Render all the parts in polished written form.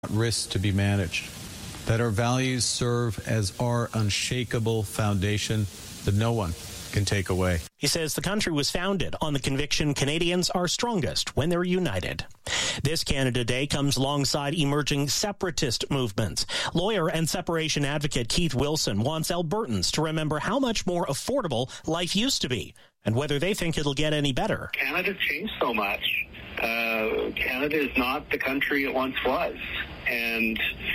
Risks to be managed, that our values serve as our unshakable foundation that no one can take away. He says the country was founded on the conviction Canadians are strongest when they're united. This Canada Day comes alongside emerging separatist movements. Lawyer and separation advocate Keith Wilson wants Albertans to remember how much more affordable life used to be and whether they think it'll get any better. Canada changed so much. Canada is not the country it once was. And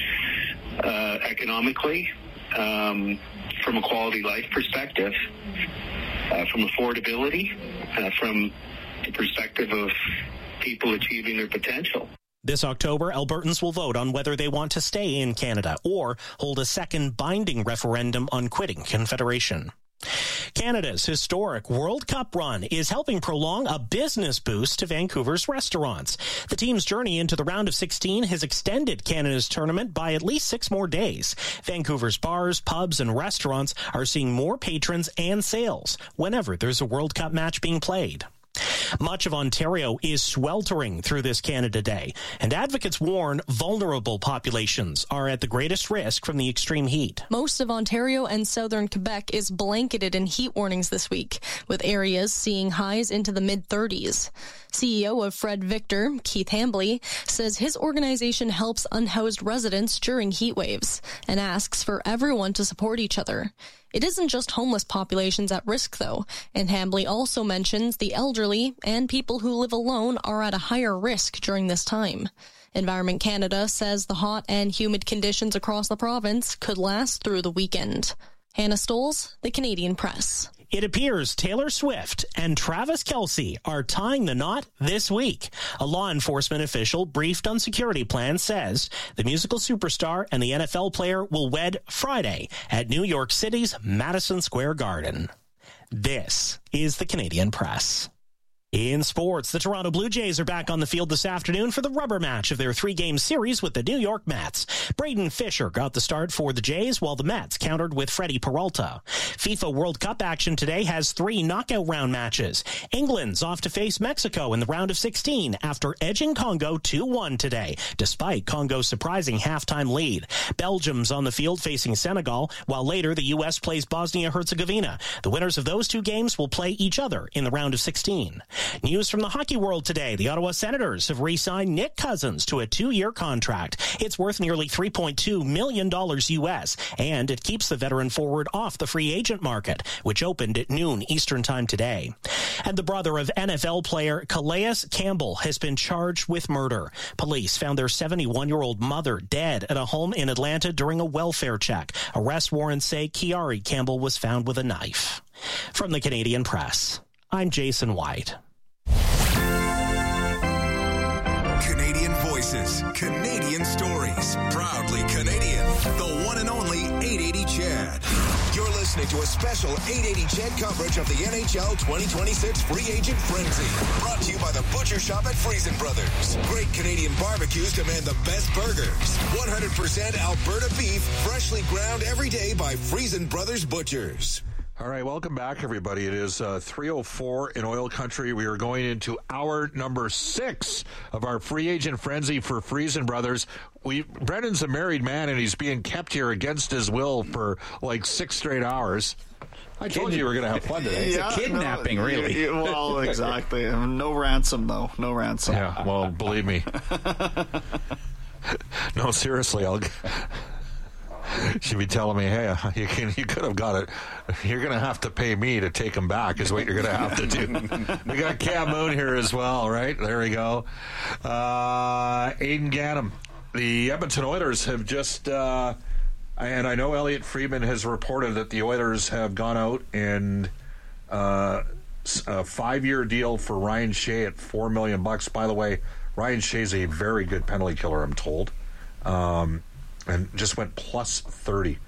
economically, from a quality life perspective, from affordability, from the perspective of people achieving their potential. This October, Albertans will vote on whether they want to stay in Canada or hold a second binding referendum on quitting Confederation. Canada's historic World Cup run is helping prolong a business boost to Vancouver's restaurants. The team's journey into the round of 16 has extended Canada's tournament by at least 6 more days. Vancouver's bars, pubs, and restaurants are seeing more patrons and sales whenever there's a World Cup match being played. Much of Ontario is sweltering through this Canada Day, and advocates warn vulnerable populations are at the greatest risk from the extreme heat. Most of Ontario and southern Quebec is blanketed in heat warnings this week, with areas seeing highs into the mid-30s. CEO of Fred Victor, Keith Hambley, says his organization helps unhoused residents during heat waves and asks for everyone to support each other. It isn't just homeless populations at risk, though, and Hambley also mentions the elderly and people who live alone are at a higher risk during this time. Environment Canada says the hot and humid conditions across the province could last through the weekend. Hannah Stoles, The Canadian Press. It appears Taylor Swift and Travis Kelce are tying the knot this week. A law enforcement official briefed on security plans says the musical superstar and the NFL player will wed Friday at New York City's Madison Square Garden. This is The Canadian Press. In sports, the Toronto Blue Jays are back on the field this afternoon for the rubber match of their 3-game series with the New York Mets. Braden Fisher got the start for the Jays, while the Mets countered with Freddie Peralta. FIFA World Cup action today has 3 knockout round matches. England's off to face Mexico in the round of 16 after edging Congo 2-1 today, despite Congo's surprising halftime lead. Belgium's on the field facing Senegal, while later the U.S. plays Bosnia-Herzegovina. The winners of those 2 games will play each other in the round of 16. News from the hockey world today. The Ottawa Senators have re-signed Nick Cousins to a 2-year contract. It's worth nearly $3.2 million U.S., and it keeps the veteran forward off the free agent market, which opened at noon Eastern Time today. And the brother of NFL player Calais Campbell has been charged with murder. Police found their 71-year-old mother dead at a home in Atlanta during a welfare check. Arrest warrants say Kiari Campbell was found with a knife. From the Canadian Press, I'm Jason White. Canadian voices, Canadian stories, proudly Canadian. The one and only 880 Chad. You're listening to a special 880 Chad coverage of the NHL 2026 Free Agent Frenzy. Brought to you by the Butcher Shop at Friesen Brothers. Great Canadian barbecues demand the best burgers. 100% Alberta beef, freshly ground every day by Friesen Brothers Butchers. All right, welcome back, everybody. It is 3:04 in oil country. We are going into hour number 6 of our free agent frenzy for Friesen Brothers. Brendan's a married man, and he's being kept here against his will for like 6 straight hours. I told you were going to have fun today. It's a kidnapping, really. Well, exactly. No ransom, though. No ransom. Yeah, well, believe me. No, seriously, she'd be telling me, hey, you could have got it. You're going to have to pay me to take him back is what you're going to have to do. We got Cam Moon here as well, right? There we go. Aidan Gannam. The Edmonton Oilers have just, and I know Elliot Friedman has reported that the Oilers have gone out and a 5-year deal for Ryan Shea at $4 million. By the way, Ryan Shea's a very good penalty killer, I'm told. And just went plus 30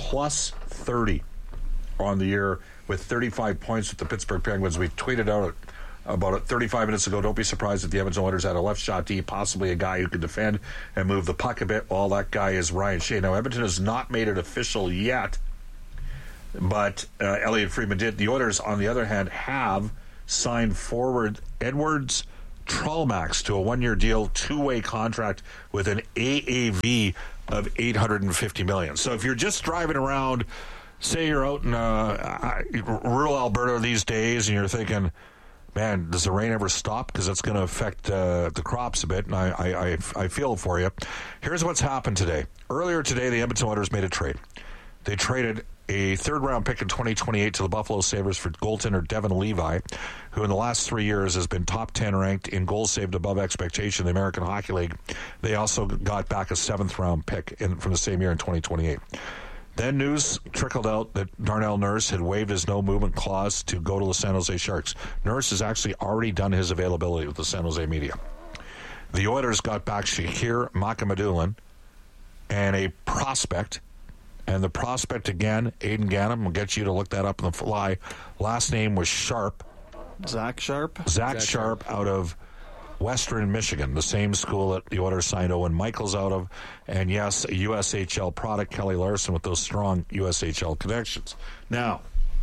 on the year with 35 points with the Pittsburgh Penguins. We tweeted out about it 35 minutes ago. Don't be surprised if the Edmonton Oilers had a left shot D, possibly a guy who could defend and move the puck a bit. Well, that guy is Ryan Shea. Now, Edmonton has not made it official yet, but Elliot Friedman did. The Oilers, on the other hand, have signed forward Edwards Trollmax to a 1-year deal, 2-way contract with an AAV of $850 million. So if you're just driving around, say you're out in rural Alberta these days, and you're thinking, man, does the rain ever stop? Because that's going to affect the crops a bit, and I feel for you. Here's what's happened today. Earlier today, the Edmonton Oilers made a trade. They traded a third-round pick in 2028 to the Buffalo Sabres for goaltender Devin Levi, who in the last 3 years has been top 10 ranked in goals saved above expectation in the American Hockey League. They also got back a 7th-round pick from the same year in 2028. Then news trickled out that Darnell Nurse had waived his no-movement clause to go to the San Jose Sharks. Nurse has actually already done his availability with the San Jose media. The Oilers got back Shakir Makamadullin and a prospect. And the prospect again, Aiden Ganem, we'll get you to look that up on the fly. Last name was Sharp. Zach Sharp? Zach Sharp out of Western Michigan, the same school that the Oilers signed Owen Michaels out of. And yes, a USHL product, Kelly Larson, with those strong USHL connections. Now,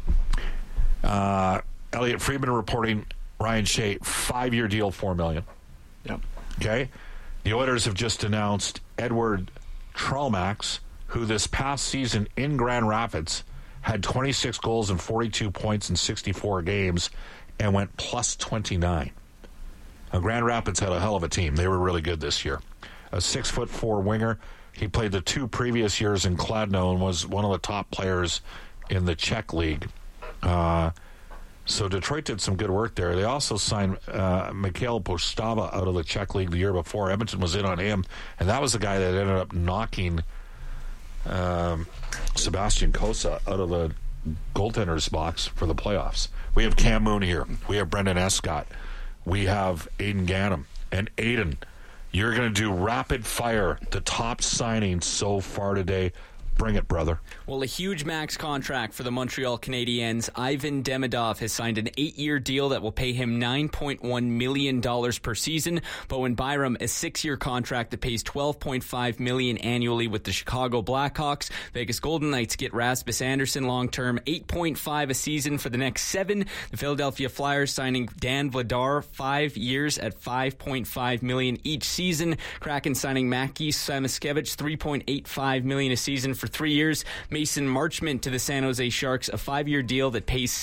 Elliot Friedman reporting Ryan Shea, 5-year deal, $4 million. Yep. Okay? The Oilers have just announced Edward Trollmax, who this past season in Grand Rapids had 26 goals and 42 points in 64 games and went plus 29. Now, Grand Rapids had a hell of a team. They were really good this year. A 6'4" winger. He played the 2 previous years in Kladno and was one of the top players in the Czech League. So Detroit did some good work there. They also signed Mikhail Postava out of the Czech League the year before. Edmonton was in on him, and that was the guy that ended up knocking Sebastian Cossa out of the goaltender's box for the playoffs. We have Cam Moon here. We have Brendan Escott. We have Aiden Ganem. And Aiden, you're going to do rapid fire the top signings so far today. Bring it, brother. Well, a huge max contract for the Montreal Canadiens. Ivan Demidov has signed an 8-year deal that will pay him $9.1 million per season. Bowen Byram, a 6-year contract that pays $12.5 million annually with the Chicago Blackhawks. Vegas Golden Knights get Rasmus Anderson long-term, $8.5 a season for the next 7. The Philadelphia Flyers signing Dan Vladar, 5 years at $5.5 million each season. Kraken signing Maki Samaskevich, $3.85 million a season for 3 years. Mason Marchment to the San Jose Sharks, a 5-year deal that pays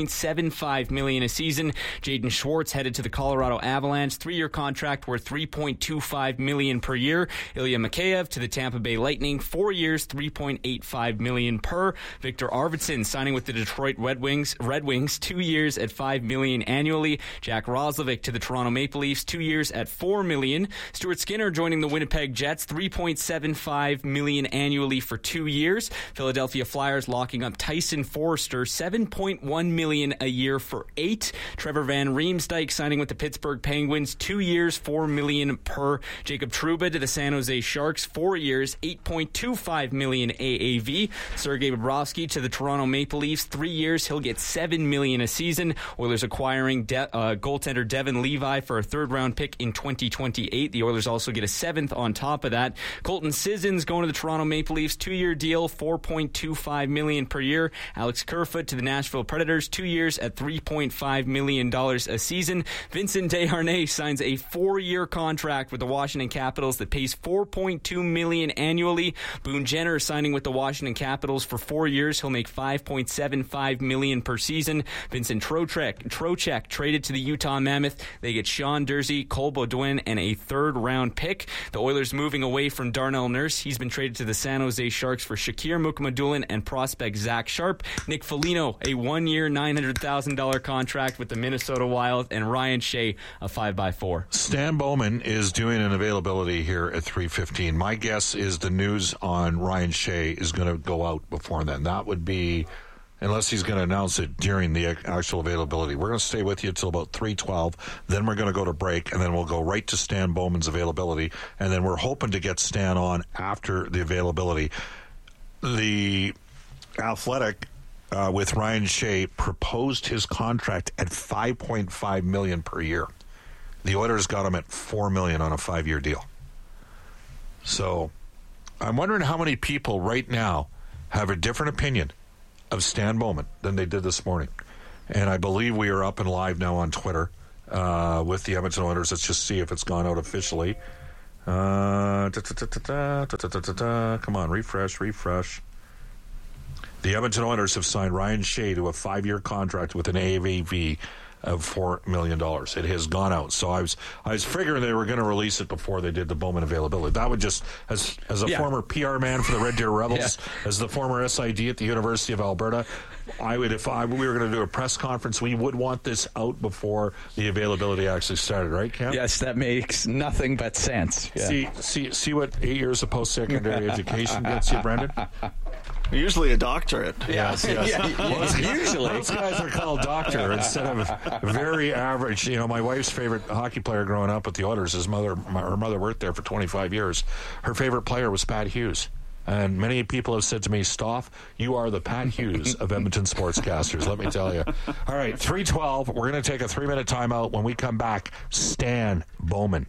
$6.75 million a season. Jaden Schwartz headed to the Colorado Avalanche, 3-year contract worth $3.25 million per year. Ilya Mikheyev to the Tampa Bay Lightning, 4 years, $3.85 million per. Victor Arvidsson signing with the Detroit Red Wings, 2 years at $5 million annually. Jack Roslovic to the Toronto Maple Leafs, 2 years at $4 million. Stuart Skinner joining the Winnipeg Jets, $3.75 million annually for 2 years. Philadelphia Flyers locking up Tyson Forrester, $7.1 million a year for 8. Trevor Van Riemsdyk signing with the Pittsburgh Penguins, 2 years, $4 million per. Jacob Trouba to the San Jose Sharks, 4 years, $8.25 million AAV. Sergei Bobrovsky to the Toronto Maple Leafs, 3 years, he'll get $7 million a season. Oilers acquiring goaltender Devin Levi for a 3rd-round pick in 2028. The Oilers also get a 7th on top of that. Colton Sissons going to the Toronto Maple Leafs, 2-year deal, $4.25 million per year. Alex Kerfoot to the Nashville Predators, 2 years at $3.5 million a season. Vincent Desharnais signs a 4-year contract with the Washington Capitals that pays $4.2 million annually. Boone Jenner signing with the Washington Capitals for 4 years. He'll make $5.75 million per season. Vincent Trocheck traded to the Utah Mammoth. They get Sean Dursey, Cole Baudouin, and a 3rd-round pick. The Oilers moving away from Darnell Nurse. He's been traded to the San Jose Sharks for Shakir Mukhamadullin and prospect Zach Sharp. Nick Foligno, a 1-year, $900,000 contract with the Minnesota Wild, and Ryan Shea, a 5x4. Stan Bowman is doing an availability here at 3:15. My guess is the news on Ryan Shea is going to go out before then. That would be, unless he's going to announce it during the actual availability. We're going to stay with you until about 3:12. Then we're going to go to break, and then we'll go right to Stan Bowman's availability. And then we're hoping to get Stan on after the availability. The Athletic, with Ryan Shea, proposed his contract at $5.5 million per year. The Oilers got him at $4 million on a 5-year deal. So I'm wondering how many people right now have a different opinion of Stan Bowman than they did this morning. And I believe we are up and live now on Twitter. with the Edmonton Oilers. Let's just see if it's gone out officially. Come on, refresh. The Edmonton Oilers have signed Ryan Shea to a 5-year contract with an AAV of $4 million. It has gone out. So I was figuring they were going to release it before they did the Bowman availability. That would just, as a former PR man for the Red Deer Rebels, as the former SID at the University of Alberta, we were going to do a press conference, we would want this out before the availability actually started, right, Cam? Yes, that makes nothing but sense. Yeah. See what 8 years of post-secondary education gets you, Brendan? Usually a doctorate. Yes. Usually. Those guys are called doctor instead of very average. You know, my wife's favorite hockey player growing up with the Oilers, her mother worked there for 25 years. Her favorite player was Pat Hughes. And many people have said to me, Stoff, you are the Pat Hughes of Edmonton sportscasters, let me tell you. All right, 3:12. We're going to take a 3-minute timeout. When we come back, Stan Bowman.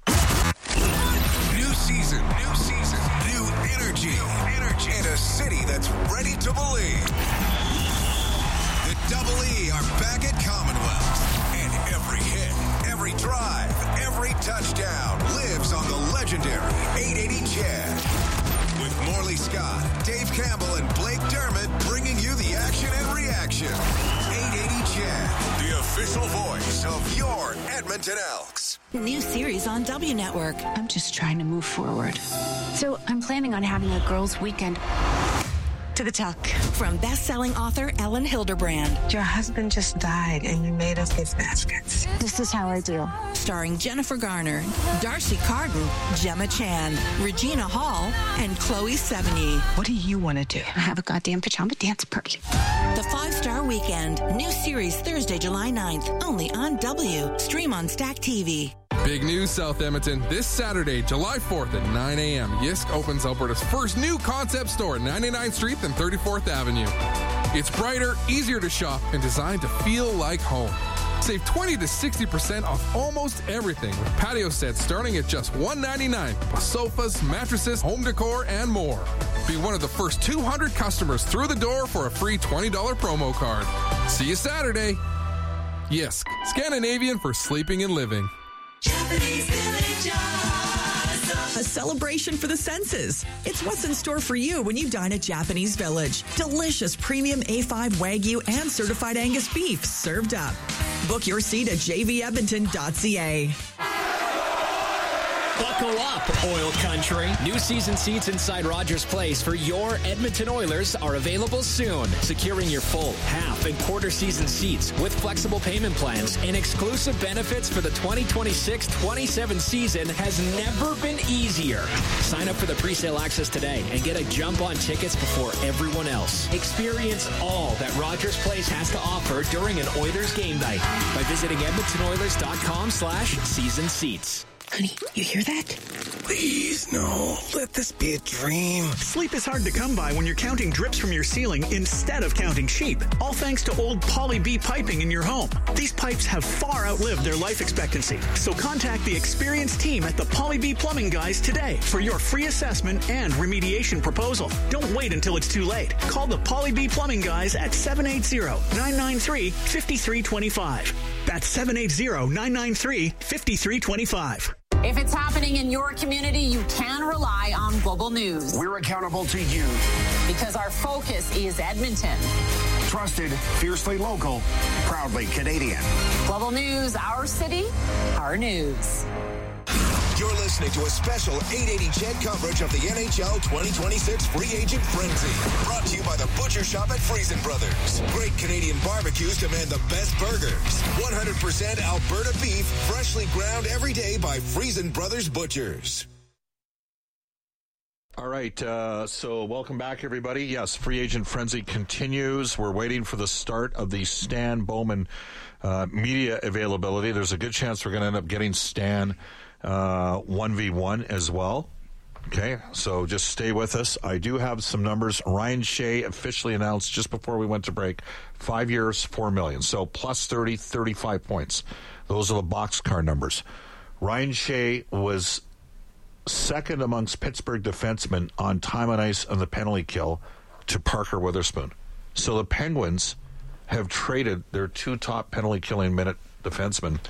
New season, new energy, and a city that's ready to believe. The Double E are back at Commonwealth, and every hit, every drive, every touchdown lives on the legendary 880 Chad. With Morley Scott, Dave Campbell, and Blake Dermott bringing you the action and reaction. 880 Chad, the official voice of your Edmonton Elks. New series on W Network. I'm just trying to move forward. So I'm planning on having a girls' weekend. To the tuck. From best-selling author Ellen Hilderbrand. Your husband just died and you made us his baskets. This is how I do. Starring Jennifer Garner, Darcy Carden, Gemma Chan, Regina Hall, and Chloe Sevigny. What do you want to do? I have a goddamn pajama dance party. The 5-Star Weekend. New series Thursday, July 9th. Only on W. Stream on Stack TV. Big news, South Edmonton. This Saturday, July 4th at 9 a.m., Yisk opens Alberta's first new concept store at 99th Street and 34th Avenue. It's brighter, easier to shop, and designed to feel like home. Save 20 to 60% off almost everything with patio sets starting at just $199, plus sofas, mattresses, home decor, and more. Be one of the first 200 customers through the door for a free $20 promo card. See you Saturday. Yisk, Scandinavian for sleeping and living. Japanese Village. A celebration for the senses. It's what's in store for you when you dine at Japanese Village. Delicious premium A5 Wagyu and certified Angus beef served up. Book your seat at jvedmonton.ca. Buckle up, Oil Country. New season seats inside Rogers Place for your Edmonton Oilers are available soon. Securing your full, half, and quarter season seats with flexible payment plans and exclusive benefits for the 2026-27 season has never been easier. Sign up for the pre-sale access today and get a jump on tickets before everyone else. Experience all that Rogers Place has to offer during an Oilers game night by visiting EdmontonOilers.com/season seats. Honey, you hear that? Please, no. Let this be a dream. Sleep is hard to come by when you're counting drips from your ceiling instead of counting sheep. All thanks to old Poly B piping in your home. These pipes have far outlived their life expectancy. So contact the experienced team at the Poly B Plumbing Guys today for your free assessment and remediation proposal. Don't wait until it's too late. Call the Poly B Plumbing Guys at 780-993-5325. That's 780-993-5325. If it's happening in your community, you can rely on Global News. We're accountable to you. Because our focus is Edmonton. Trusted, fiercely local, proudly Canadian. Global News, our city, our news. You're listening to a special 880 Ched coverage of the NHL 2026 Free Agent Frenzy. Brought to you by the Butcher Shop at Friesen Brothers. Great Canadian barbecues demand the best burgers. 100% Alberta beef, freshly ground every day by Friesen Brothers Butchers. All right, so welcome back, everybody. Yes, Free Agent Frenzy continues. We're waiting for the start of the Stan Bowman media availability. There's a good chance we're going to end up getting Stan 1v1 as well. Okay, so just stay with us. I do have some numbers. Ryan Shea officially announced just before we went to break, 5 years, $4 million. So plus 30, 35 points. Those are the boxcar numbers. Ryan Shea was second amongst Pittsburgh defensemen on time on ice on the penalty kill to Parker Witherspoon. So the Penguins have traded their two top penalty killing minute defensemen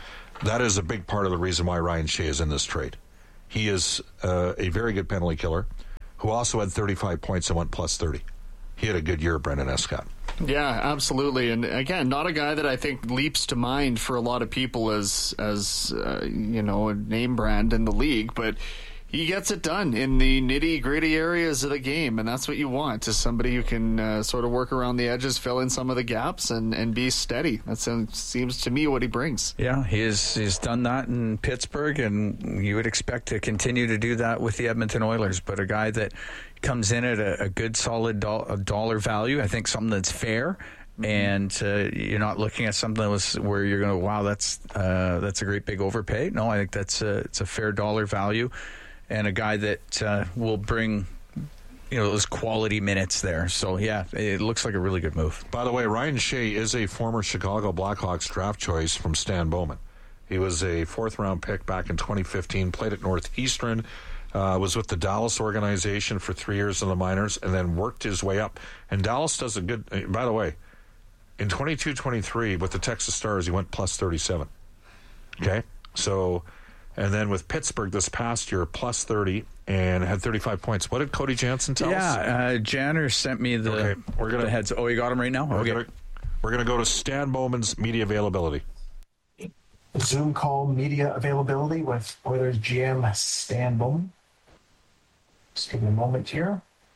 that is a big part of the reason why Ryan Shea is in this trade. He is a very good penalty killer who also had 35 points and went plus 30. He had a good year, Brendan Escott. Yeah, absolutely. And again, not a guy that I think leaps to mind for a lot of people as a name brand in the league, but he gets it done in the nitty-gritty areas of the game, and that's what you want, is somebody who can sort of work around the edges, fill in some of the gaps, and be steady. That seems to me what he brings. Yeah, he's done that in Pittsburgh, and you would expect to continue to do that with the Edmonton Oilers. But a guy that comes in at a good, solid dollar value, I think something that's fair, and you're not looking at something where you're going to, wow, that's a great big overpay. No, I think it's a fair dollar value. And a guy that will bring, those quality minutes there. So, yeah, it looks like a really good move. By the way, Ryan Shea is a former Chicago Blackhawks draft choice from Stan Bowman. He was a fourth-round pick back in 2015, played at Northeastern, was with the Dallas organization for 3 years in the minors, and then worked his way up. And Dallas does a good, by the way, in 22-23 with the Texas Stars, he went plus 37. Okay? So... And then with Pittsburgh this past year, plus 30 and had 35 points. What did Cody Jansen tell us? Yeah, Janner sent me the heads. Oh, you got him right now? We're going to go to Stan Bowman's media availability. Zoom call media availability with Oilers GM Stan Bowman. Just give me a moment here.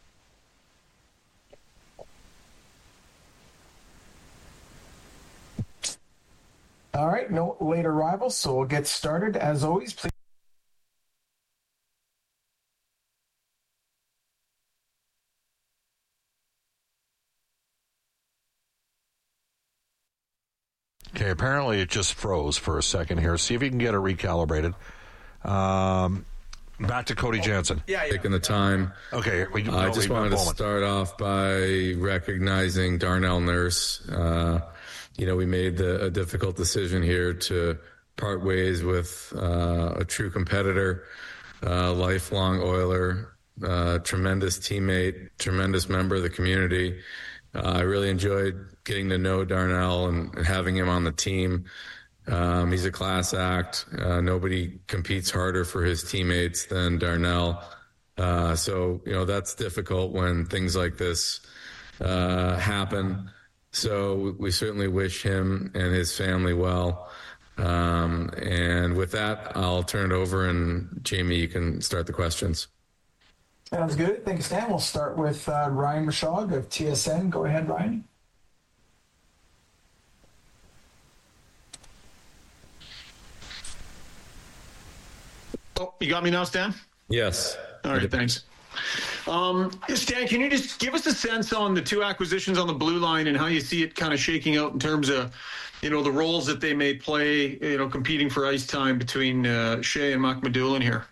All right, no late arrivals, so we'll get started. As always, please. Okay, apparently it just froze for a second here. See if you can get it recalibrated. Back to Cody Jansen. Yeah. Taking the time. Okay. I just wanted to start off by recognizing Darnell Nurse. We made a difficult decision here to part ways with a true competitor, lifelong Oiler, tremendous teammate, tremendous member of the community. I really enjoyed getting to know Darnell and having him on the team. He's a class act. Nobody competes harder for his teammates than Darnell. So that's difficult when things like this happen. So we certainly wish him and his family well. And with that, I'll turn it over, and Jamie, you can start the questions. Sounds good. Thanks, Stan. We'll start with Ryan Rishaug of TSN. Go ahead, Ryan. Oh, you got me now, Stan? Yes. All right, thanks. Stan, can you just give us a sense on the two acquisitions on the blue line and how you see it kind of shaking out in terms of, the roles that they may play, competing for ice time between Shea and McMadulan here?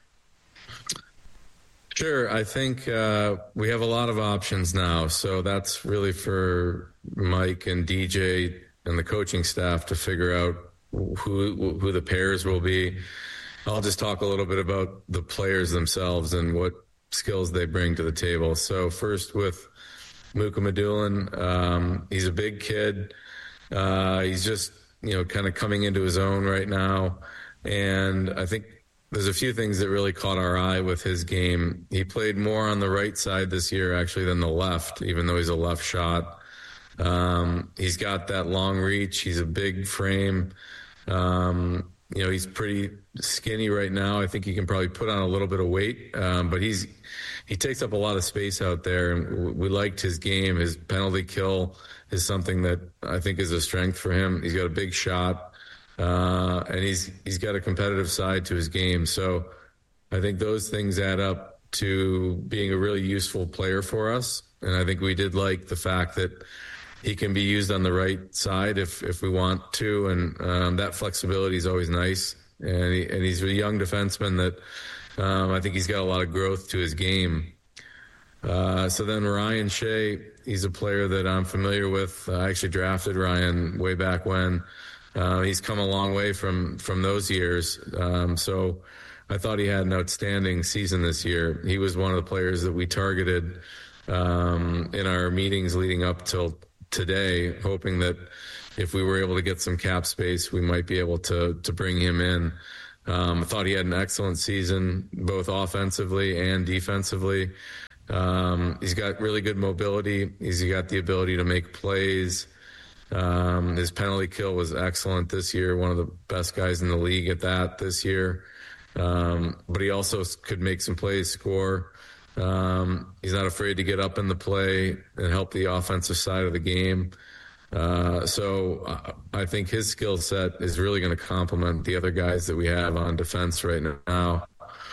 Sure. I think we have a lot of options now. So that's really for Mike and DJ and the coaching staff to figure out who the pairs will be. I'll just talk a little bit about the players themselves and what skills they bring to the table. So first with McMadulan, he's a big kid. He's just, kind of coming into his own right now. And I think there's a few things that really caught our eye with his game. He played more on the right side this year, actually, than the left, even though he's a left shot. He's got that long reach. He's a big frame. He's pretty skinny right now. I think he can probably put on a little bit of weight, but he takes up a lot of space out there, and we liked his game. His penalty kill is something that I think is a strength for him. He's got a big shot, and he's got a competitive side to his game. So I think those things add up to being a really useful player for us. And I think we did like the fact that he can be used on the right side if we want to, and that flexibility is always nice. And he's a young defenseman that I think he's got a lot of growth to his game. So then Ryan Shea, he's a player that I'm familiar with. I actually drafted Ryan way back when. He's come a long way from those years. So I thought he had an outstanding season this year. He was one of the players that we targeted in our meetings leading up till today, hoping that if we were able to get some cap space, we might be able to bring him in. I thought he had an excellent season, both offensively and defensively. He's got really good mobility. He's got the ability to make plays. His penalty kill was excellent this year, one of the best guys in the league at that this year. But he also could make some plays, score. He's not afraid to get up in the play and help the offensive side of the game. So I think his skill set is really going to complement the other guys that we have on defense right now.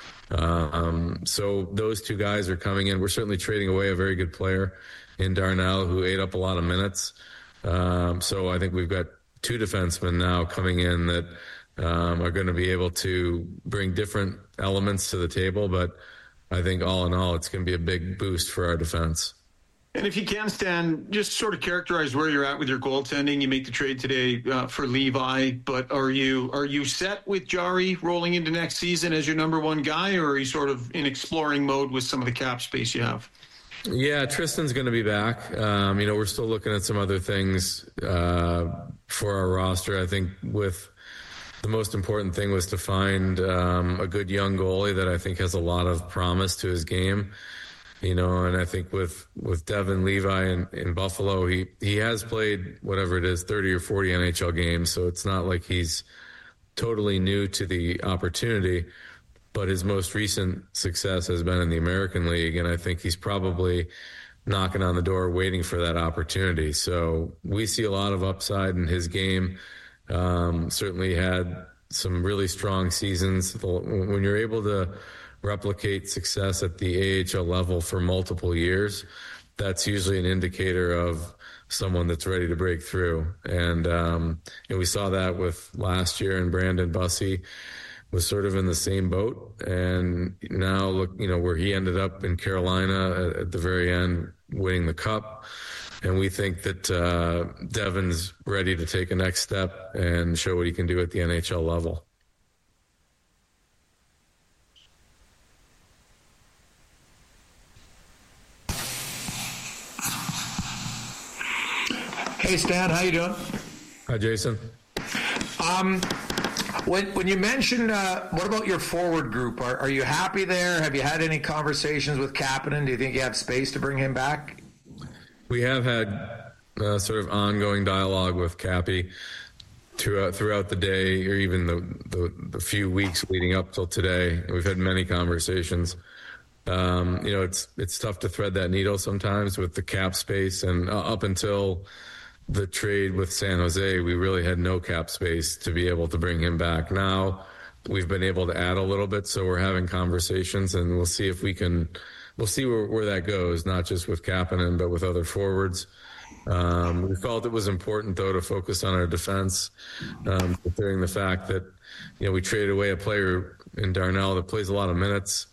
So those two guys are coming in. We're certainly trading away a very good player in Darnell who ate up a lot of minutes. So I think we've got two defensemen now coming in that are going to be able to bring different elements to the table. But I think all in all, it's going to be a big boost for our defense. And if you can, Stan, just sort of characterize where you're at with your goaltending. You make the trade today for Levi, but are you set with Jari rolling into next season as your number one guy, or are you sort of in exploring mode with some of the cap space you have? Yeah, Tristan's going to be back. We're still looking at some other things for our roster. I think with the most important thing was to find a good young goalie that I think has a lot of promise to his game. And I think with Devin Levi in Buffalo, he has played whatever it is, 30 or 40 NHL games. So it's not like he's totally new to the opportunity, but his most recent success has been in the American League. And I think he's probably knocking on the door, waiting for that opportunity. So we see a lot of upside in his game. Certainly had some really strong seasons. When you're able to replicate success at the AHL level for multiple years, that's usually an indicator of someone that's ready to break through. And we saw that with last year, and Brandon Bussey was sort of in the same boat. And now look, where he ended up in Carolina at the very end, winning the Cup. And we think that Devin's ready to take a next step and show what he can do at the NHL level. Hey, Stan, how you doing? Hi, Jason. When you mentioned, what about your forward group? Are you happy there? Have you had any conversations with Kapanen? Do you think you have space to bring him back? We have had sort of ongoing dialogue with Cappy throughout the day, or even the few weeks leading up till today. We've had many conversations. It's tough to thread that needle sometimes with the cap space, and up until the trade with San Jose, we really had no cap space to be able to bring him back. Now we've been able to add a little bit, so we're having conversations, and we'll see if we'll see where that goes, not just with Kapanen, but with other forwards. We felt it was important, though, to focus on our defense, considering the fact that, we traded away a player in Darnell that plays a lot of minutes.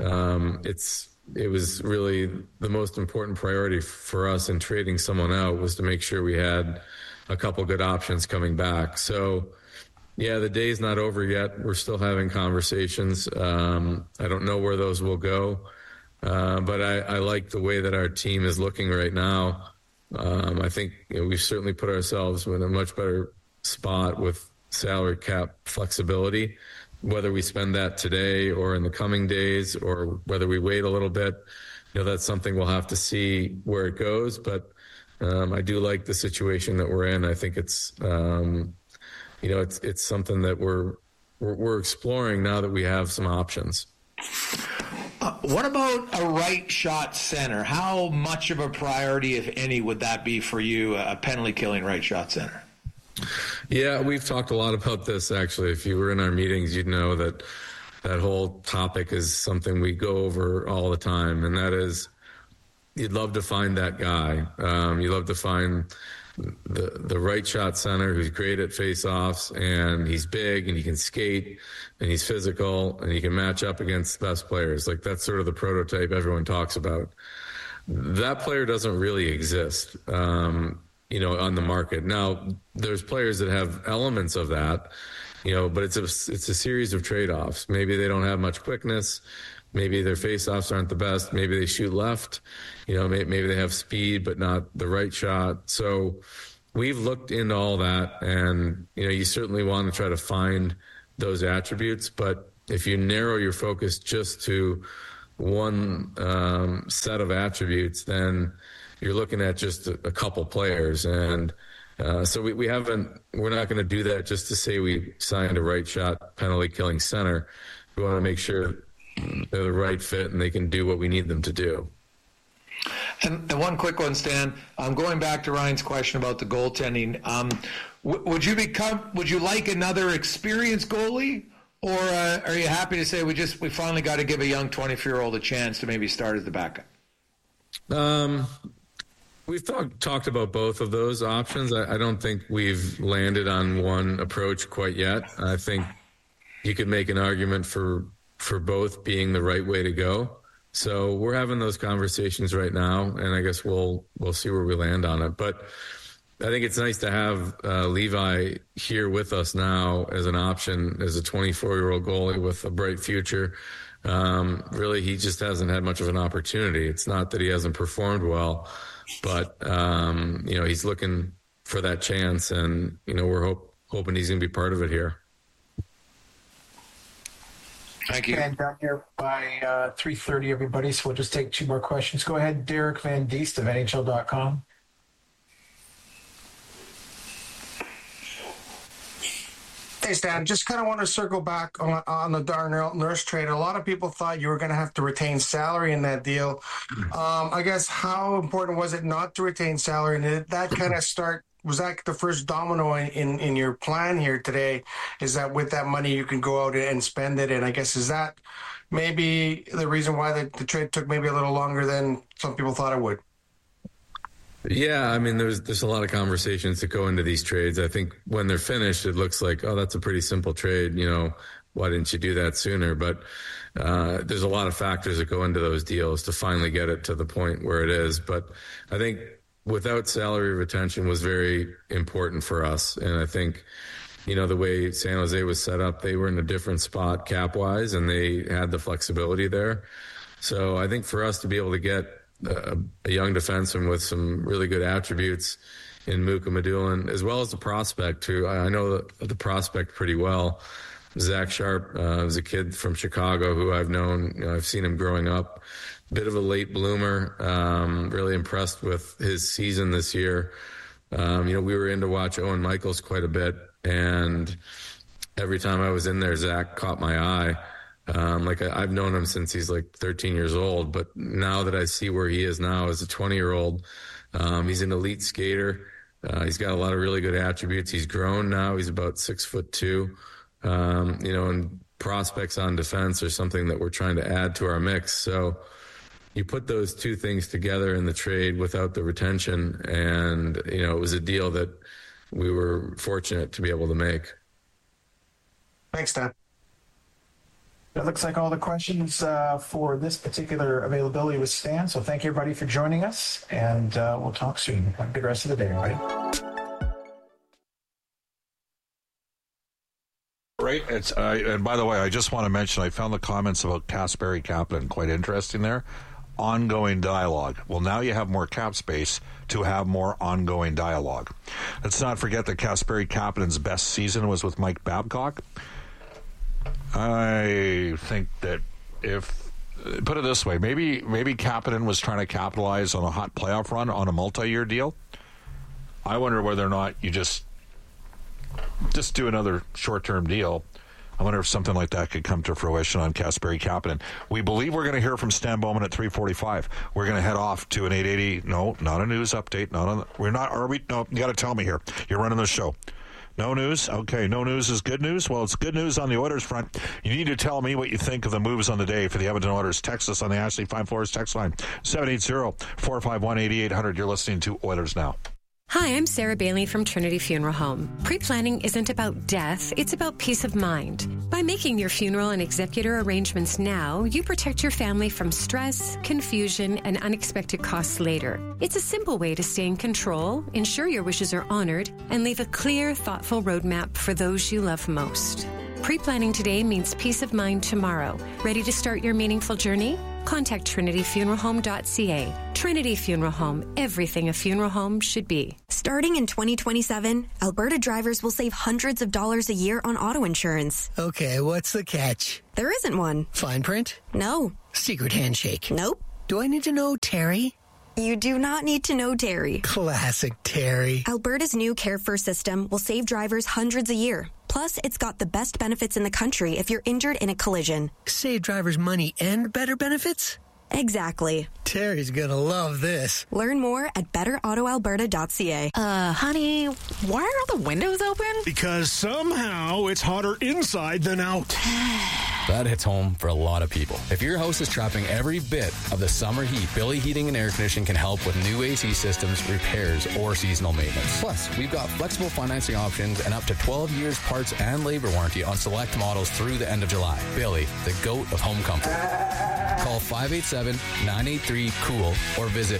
It was really the most important priority for us in trading someone out, was to make sure we had a couple good options coming back. So, yeah, the day's not over yet. We're still having conversations. I don't know where those will go, but I like the way that our team is looking right now. I think we've certainly put ourselves in a much better spot with salary cap flexibility. Whether we spend that today or in the coming days, or whether we wait a little bit, that's something we'll have to see where it goes. But I do like the situation that we're in. I think it's it's something that we're exploring now that we have some options. What about a right shot center? How much of a priority, if any, would that be for you, a penalty killing right shot center? Yeah, we've talked a lot about this, actually. If you were in our meetings, you'd know that whole topic is something we go over all the time, and that is, you'd love to find that guy. You'd love to find the right shot center who's great at face-offs, and he's big, and he can skate, and he's physical, and he can match up against the best players. Like, that's sort of the prototype everyone talks about. That player doesn't really exist, on the market. Now, there's players that have elements of that, but it's a series of trade-offs. Maybe they don't have much quickness. Maybe their face-offs aren't the best. Maybe they shoot left. Maybe they have speed, but not the right shot. So we've looked into all that, and you certainly want to try to find those attributes. But if you narrow your focus just to one set of attributes, then you're looking at just a couple players. And so we're not going to do that just to say we signed a right shot penalty killing center. We want to make sure they're the right fit and they can do what we need them to do. And one quick one, Stan. Going back to Ryan's question about the goaltending, would you like another experienced goalie, or are you happy to say we finally got to give a young 24-year-old a chance to maybe start as the backup? We've talked about both of those options. I don't think we've landed on one approach quite yet. I think you could make an argument for both being the right way to go. So we're having those conversations right now, and I guess we'll see where we land on it. But I think it's nice to have Levi here with us now as an option, as a 24-year-old goalie with a bright future. Really, he just hasn't had much of an opportunity. It's not that he hasn't performed well, but he's looking for that chance, and we're hoping he's going to be part of it here. Thank you. And down here by 3:30, everybody. So we'll just take two more questions. Go ahead, Derek Van Diest of NHL.com. Hey, Stan, just kind of want to circle back on the Darnell Nurse trade. A lot of people thought you were going to have to retain salary in that deal. I guess how important was it not to retain salary? And did that kind of was that the first domino in your plan here today, is that with that money you can go out and spend it? And I guess, is that maybe the reason why the trade took maybe a little longer than some people thought it would? Yeah, I mean, there's a lot of conversations that go into these trades. I think when they're finished, it looks like, oh, that's a pretty simple trade. Why didn't you do that sooner? But there's a lot of factors that go into those deals to finally get it to the point where it is. But I think without salary retention was very important for us. And I think, the way San Jose was set up, they were in a different spot cap-wise, and they had the flexibility there. So I think for us to be able to get a young defenseman with some really good attributes in Muka Medulin, as well as the prospect, who I know the prospect pretty well. Zach Sharp was a kid from Chicago who I've known. I've seen him growing up. Bit of a late bloomer. Really impressed with his season this year. We were in to watch Owen Michaels quite a bit, and every time I was in there, Zach caught my eye. I've known him since he's 13 years old, but now that I see where he is now as a 20-year-old, he's an elite skater. He's got a lot of really good attributes. He's grown now. He's about 6'2". And prospects on defense are something that we're trying to add to our mix. So you put those two things together in the trade without the retention, and, it was a deal that we were fortunate to be able to make. Thanks, Dan. That looks like all the questions for this particular availability with Stan. So thank you, everybody, for joining us, and we'll talk soon. Have a good rest of the day, everybody. Right. And by the way, I just want to mention, I found the comments about Kasperi Kapanen quite interesting there. Ongoing dialogue. Well, now you have more cap space to have more ongoing dialogue. Let's not forget that Kasperi Kapanen's best season was with Mike Babcock. I think that put it this way, maybe Kapanen was trying to capitalize on a hot playoff run on a multi-year deal. I wonder whether or not you just do another short-term deal. I wonder if something like that could come to fruition on Kasperi Kapanen. We believe we're going to hear from Stan Bowman at 3:45. We're going to head off to an 880. No, not a news update. We're not. Are we? No, you got to tell me here. You're running the show. No news? Okay, no news is good news? Well, it's good news on the Oilers front. You need to tell me what you think of the moves on the day for the Edmonton Oilers. Text us on the Ashley Fine Floors text line, 780-451-8800. You're listening to Oilers Now. Hi, I'm Sarah Bailey from Trinity Funeral Home. Pre-planning isn't about death, it's about peace of mind. By making your funeral and executor arrangements now, you protect your family from stress, confusion, and unexpected costs later. It's a simple way to stay in control, ensure your wishes are honored, and leave a clear, thoughtful roadmap for those you love most. Pre-planning today means peace of mind tomorrow. Ready to start your meaningful journey? contact trinityfuneralhome.ca. Trinity Funeral Home, everything a funeral home should be. Starting in 2027, Alberta drivers will save hundreds of dollars a year on auto insurance. Okay, what's the catch? There isn't one. Fine print? No. Secret handshake? Nope. Do I need to know Terry? You do not need to know Terry. Classic Terry. Alberta's new Care First system will save drivers hundreds a year. Plus, it's got the best benefits in the country if you're injured in a collision. Save drivers money and better benefits? Exactly. Terry's gonna love this. Learn more at betterautoalberta.ca. Honey, why are all the windows open? Because somehow it's hotter inside than out. That hits home for a lot of people. If your house is trapping every bit of the summer heat, Billy Heating and Air Conditioning can help with new AC systems, repairs, or seasonal maintenance. Plus, we've got flexible financing options and up to 12 years parts and labor warranty on select models through the end of July. Billy, the GOAT of home comfort. Call 587-983-COOL or visit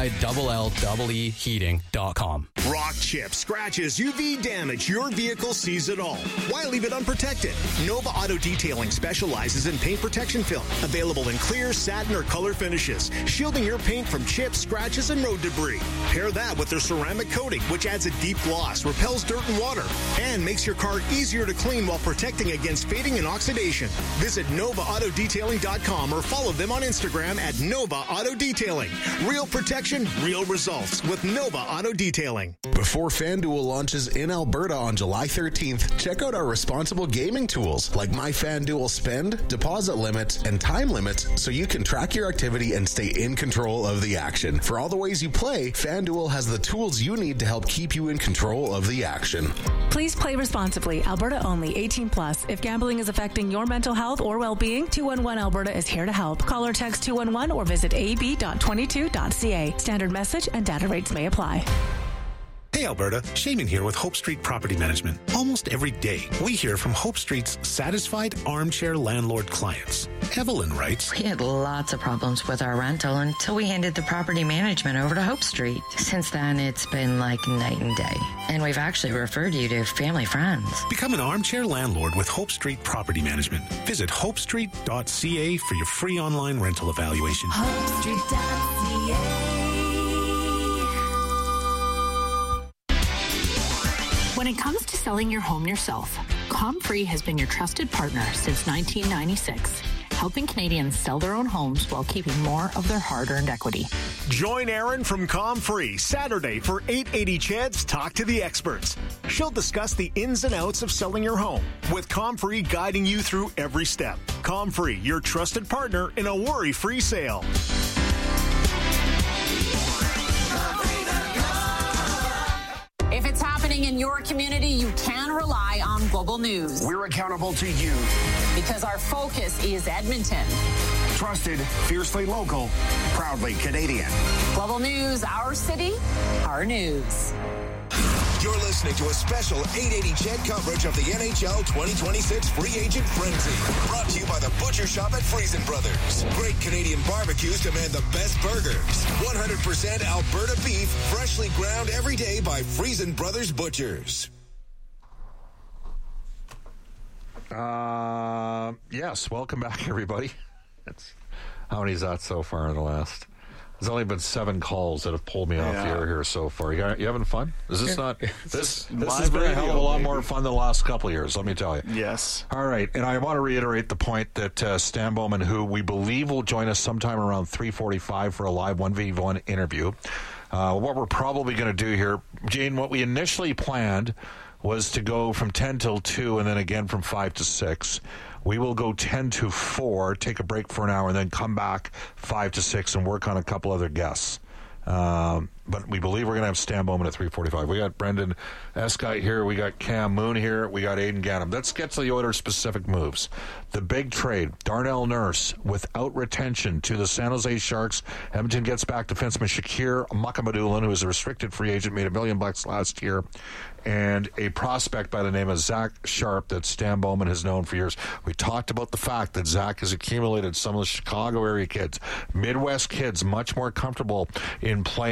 BILLEEheating.com. Rock chip, scratches, UV damage, your vehicle sees it all. Why leave it unprotected? Nova Auto Detailing specializes in paint protection film, available in clear, satin, or color finishes, shielding your paint from chips, scratches, and road debris. Pair that with their ceramic coating, which adds a deep gloss, repels dirt and water, and makes your car easier to clean while protecting against fading and oxidation. Visit NovaAutoDetailing.com or follow them on Instagram at Nova Auto Detailing. Real protection, real results with Nova Auto Detailing. Before FanDuel launches in Alberta on July 13th, check out our responsible gaming tools like My FanDuel Spend, deposit limit, and time limit so you can track your activity and stay in control of the action. For all the ways you play, FanDuel has the tools you need to help keep you in control of the action. Please play responsibly. Alberta only. 18 plus. If gambling is affecting your mental health or well-being, 211 Alberta is here to help. Call or text 211 or visit ab.22.ca. Standard message and data rates may apply. Hey Alberta, Shaman here with Hope Street Property Management. Almost every day, we hear from Hope Street's satisfied armchair landlord clients. Evelyn writes, We had lots of problems with our rental until we handed the property management over to Hope Street. Since then, it's been like night and day. And we've actually referred you to family friends. Become an armchair landlord with Hope Street Property Management. Visit hopestreet.ca for your free online rental evaluation. HopeStreet.ca. When it comes to selling your home yourself, ComFree has been your trusted partner since 1996, helping Canadians sell their own homes while keeping more of their hard-earned equity. Join Erin from ComFree Saturday for 880 CHED's Talk to the Experts. She'll discuss the ins and outs of selling your home, with ComFree guiding you through every step. ComFree, your trusted partner in a worry-free sale. If it's happening in your community, you can rely on Global News. We're accountable to you. Because our focus is Edmonton. Trusted, fiercely local, proudly Canadian. Global News, our city, our news. You're listening to a special 880 CHED coverage of the NHL 2026 Free Agent Frenzy. Brought to you by the Butcher Shop at Friesen Brothers. Great Canadian barbecues demand the best burgers. 100% Alberta beef, freshly ground every day by Friesen Brothers Butchers. Yes, welcome back, everybody. How many is that so far in the last? There's only been 7 calls that have pulled me off the air here so far. You having fun? Is this not? This has been a hell of a lot more fun than the last couple of years, let me tell you. Yes. All right, and I want to reiterate the point that Stan Bowman, who we believe will join us sometime around 3:45 for a live 1v1 interview. What we're probably going to do here, Jane, what we initially planned was to go from 10 till 2 and then again from 5 to 6. We will go 10 to 4, take a break for an hour, and then come back 5 to 6 and work on a couple other guests. But we believe we're going to have Stan Bowman at 3:45. We got Brendan Escott here. We got Cam Moon here. We got Aiden Ganem. Let's get to the Oilers-specific moves. The big trade, Darnell Nurse without retention to the San Jose Sharks. Edmonton gets back defenseman Shakir Mukhamadullin, who was a restricted free agent, made $1 million last year, and a prospect by the name of Zach Sharp that Stan Bowman has known for years. We talked about the fact that Zach has accumulated some of the Chicago area kids, Midwest kids, much more comfortable in playing in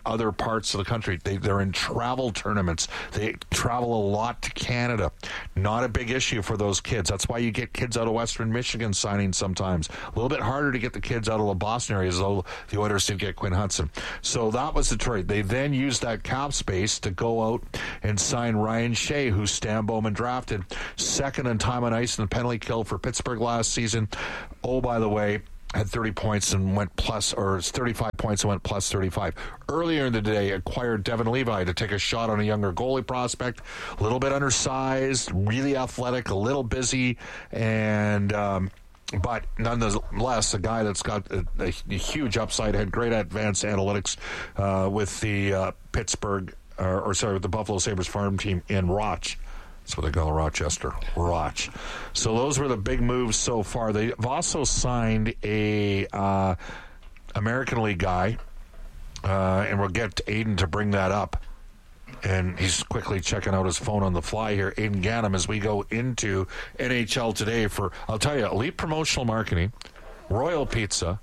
other parts of the country. They're in travel tournaments. They travel a lot to Canada. Not a big issue for those kids. That's why you get kids out of Western Michigan signing sometimes. A little bit harder to get the kids out of the Boston area, as though the Oilers did get Quinn Hudson. So that was the trade. They then used that cap space to go out and sign Ryan Shea, who Stan Bowman drafted, second in time on ice in the penalty kill for Pittsburgh last season. Oh, by the way, had 30 points and went plus, or 35 points and went plus 35. Earlier in the day, acquired Devin Levi to take a shot on a younger goalie prospect. A little bit undersized, really athletic, a little busy, and but nonetheless, a guy that's got a huge upside, had great advanced analytics with the with the Buffalo Sabres farm team in Roch. That's what they call Rochester, Roch. So those were the big moves so far. They've also signed a American League guy, and we'll get Aiden to bring that up. And he's quickly checking out his phone on the fly here. Aiden Gannam, as we go into NHL Today for, I'll tell you, Elite Promotional Marketing, Royal Pizza,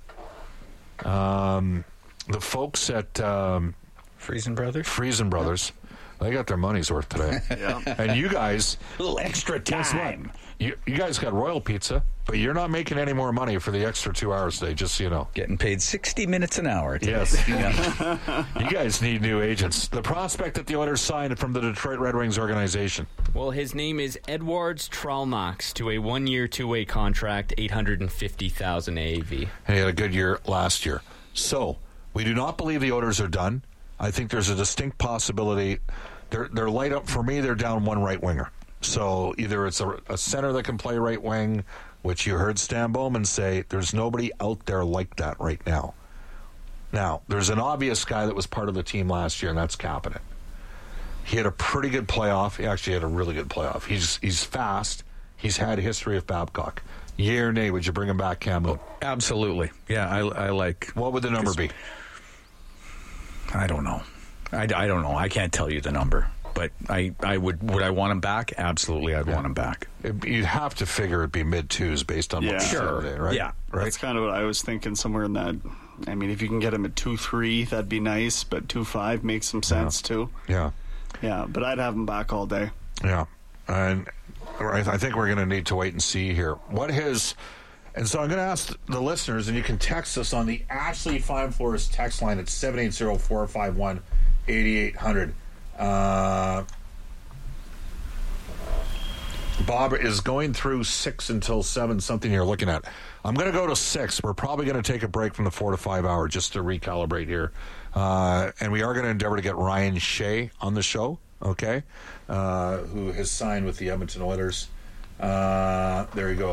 the folks at Friesen Brothers. They got their money's worth today. Yeah. And you guys... A little extra time. You guys got Royal Pizza, but you're not making any more money for the extra 2 hours today, just so you know. Getting paid 60 minutes an hour today. Yes. You guys need new agents. The prospect that the Oilers signed from the Detroit Red Wings organization. Well, his name is Edwards Tralmax to a 1-year, 2-way contract, $850,000 AAV. And he had a good year last year. So, we do not believe the Oilers are done. I think there's a distinct possibility. They're light up. For me, they're down one right winger. So either it's a center that can play right wing, which you heard Stan Bowman say, there's nobody out there like that right now. Now, there's an obvious guy that was part of the team last year, and that's Kapanen. He had a pretty good playoff. He actually had a really good playoff. He's fast. He's had a history of Babcock. Yea or nay, would you bring him back, Campbell? Oh, absolutely. Yeah, I like... What would the number be? I don't know. I don't know. I can't tell you the number. But I would I want him back? Absolutely, I'd want him back. You'd have to figure it'd be mid-twos based on what you said today, right? Yeah, right. That's kind of what I was thinking, somewhere in that. I mean, if you can get him at 2.3, that'd be nice, but 2.5 makes some sense too. Yeah. Yeah, but I'd have him back all day. Yeah. And I think we're going to need to wait and see here. And so I'm going to ask the listeners, and you can text us on the Ashley Fine Floors text line at 780-451-8800. Bob is going through 6 until 7, something you're looking at. I'm going to go to 6. We're probably going to take a break from the 4 to 5 hour just to recalibrate here. And we are going to endeavor to get Ryan Shea on the show, okay, who has signed with the Edmonton Oilers. There you go,